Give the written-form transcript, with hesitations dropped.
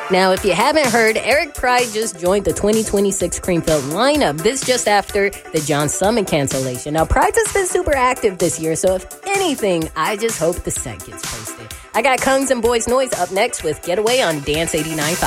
Now, if you haven't heard, Eric Pride just joined the 2026 Creamfield lineup. This just after the John Summit cancellation. Now, Pride has been super active this year, so if anything, I just hope the set gets posted. I got Kungs and Boys Noise up next with Getaway on Dance 89.5.